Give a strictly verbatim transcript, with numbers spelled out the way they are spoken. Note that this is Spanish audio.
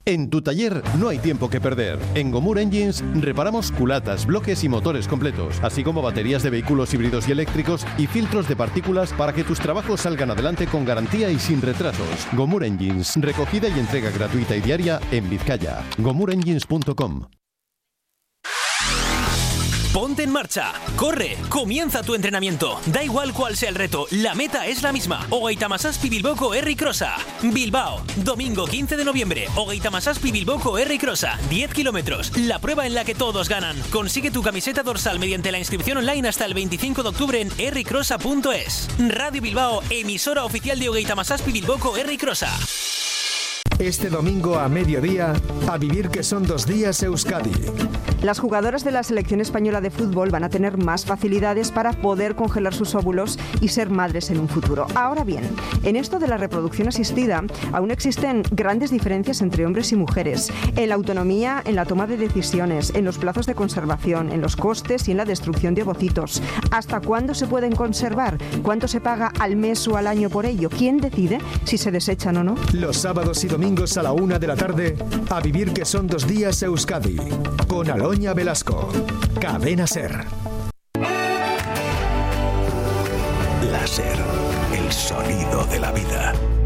En tu taller no hay tiempo que perder. En Gomur Engines reparamos culatas, bloques y motores completos, así como baterías de vehículos híbridos y eléctricos y filtros de partículas para que tus trabajos salgan adelante con garantía y sin retrasos. Gomur Engines, recogida y entrega gratuita y diaria en Vizcaya. gomur engines punto com. Ponte en marcha, corre, comienza tu entrenamiento. Da igual cuál sea el reto, la meta es la misma. Hogeita Hamazazpi Bilboko Herri Crossa. Bilbao, domingo quince de noviembre. Hogeita Hamazazpi Bilboko Herri Crossa. diez kilómetros, la prueba en la que todos ganan. Consigue tu camiseta dorsal mediante la inscripción online hasta el veinticinco de octubre en herri crossa punto es. Radio Bilbao, emisora oficial de Hogeita Hamazazpi Bilboko Herri Crossa. Este domingo a mediodía, a vivir que son dos días Euskadi. Las jugadoras de la selección española de fútbol van a tener más facilidades para poder congelar sus óvulos y ser madres en un futuro. Ahora bien, en esto de la reproducción asistida, aún existen grandes diferencias entre hombres y mujeres, en la autonomía, en la toma de decisiones, en los plazos de conservación, en los costes y en la destrucción de ovocitos. ¿Hasta cuándo se pueden conservar? ¿Cuánto se paga al mes o al año por ello? ¿Quién decide si se desechan o no? Los sábados y domingos a la una de la tarde, a vivir que son dos días Euskadi, con Aloña Velasco. Cadena Ser. Láser, el sonido de la vida.